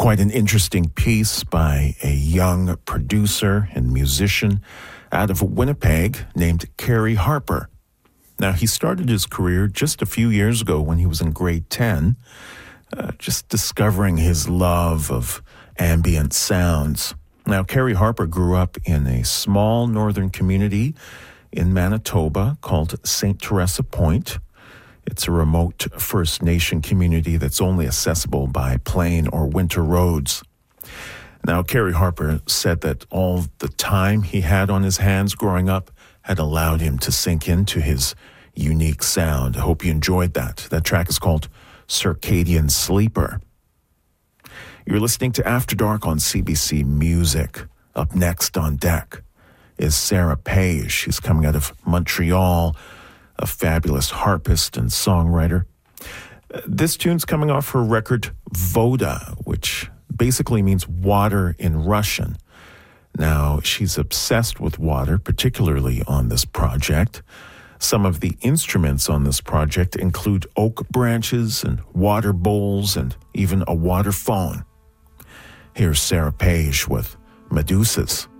Quite an interesting piece by a young producer and musician out of Winnipeg named Kerry Harper. Now, he started his career just a few years ago when he was in grade 10, just discovering his love of ambient sounds. Now, Kerry Harper grew up in a small northern community in Manitoba called St. Teresa Point. It's a remote First Nation community that's only accessible by plane or winter roads. Now, Kerry Harper said that all the time he had on his hands growing up had allowed him to sink into his unique sound. I hope you enjoyed that. That track is called Circadian Sleeper. You're listening to After Dark on CBC Music. Up next on deck is Sarah Page. She's coming out of Montreal, a fabulous harpist and songwriter. This tune's coming off her record Voda, which basically means water in Russian. Now, she's obsessed with water, particularly on this project. Some of the instruments on this project include oak branches and water bowls and even a water phone. Here's Sarah Page with Medusas.